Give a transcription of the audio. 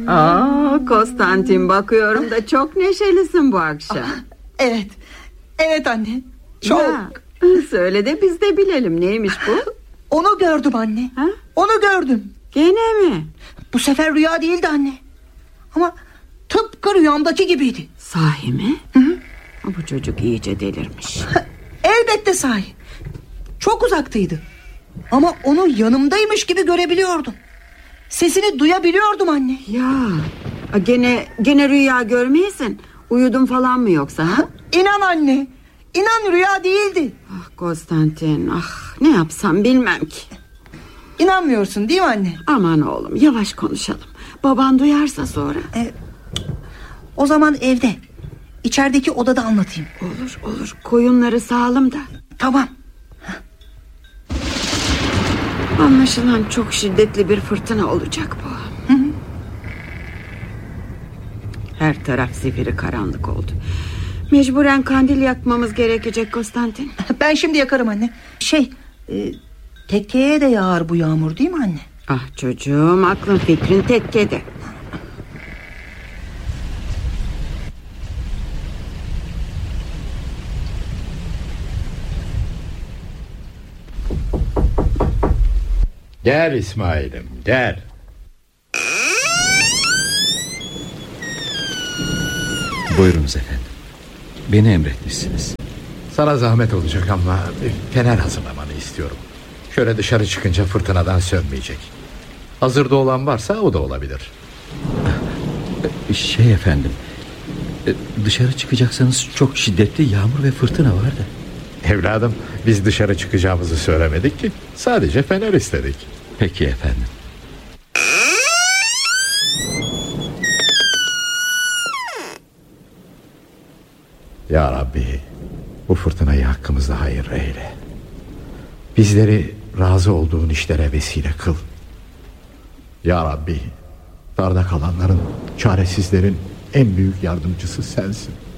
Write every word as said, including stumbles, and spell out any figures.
Aa, Konstantin, bakıyorum da çok neşelisin bu akşam. Aa, evet. Evet anne. Çok. Ya, söyle de biz de bilelim, neymiş bu? Onu gördüm anne. Ha? Onu gördüm. Gene mi? Bu sefer rüya değildi anne. Ama tıpkı rüyamdaki gibiydi. Sahi mi? Hı hı. Bu çocuk iyice delirmiş. Elbette sahi. Çok uzaktaydı. Ama onu yanımdaymış gibi görebiliyordum. Sesini duyabiliyordum anne. Ya gene gene rüya görmeyesin. Uyudun falan mı yoksa? Ha? İnan anne, İnan rüya değildi. Ah Konstantin, ah ne yapsam bilmem ki. İnanmıyorsun değil mi anne? Aman oğlum, yavaş konuşalım. Baban duyarsa sonra. e, O zaman evde, İçerideki odada anlatayım. Olur olur, koyunları sağalım da. Tamam. Anlaşılan çok şiddetli bir fırtına olacak bu. Hı hı. Her taraf zifiri karanlık oldu. Mecburen kandil yakmamız gerekecek Konstantin. Ben şimdi yakarım anne. Şey e, tekkeye de yağar bu yağmur değil mi anne? Ah çocuğum, aklın fikrin tekkede. Gel İsmail'im, gel. Buyurunuz efendim. Beni emretmişsiniz. Sana zahmet olacak ama fener hazırlamanı istiyorum. Şöyle dışarı çıkınca fırtınadan sönmeyecek. Hazırda olan varsa o da olabilir. Şey efendim, dışarı çıkacaksanız çok şiddetli yağmur ve fırtına var da. Evladım, biz dışarı çıkacağımızı söylemedik ki. Sadece fener istedik. Peki efendim. Ya Rabbi, bu fırtınayı hakkımızda hayır eyle. Bizleri razı olduğun işlere vesile kıl. Ya Rabbi, darda kalanların, çaresizlerin en büyük yardımcısı sensin.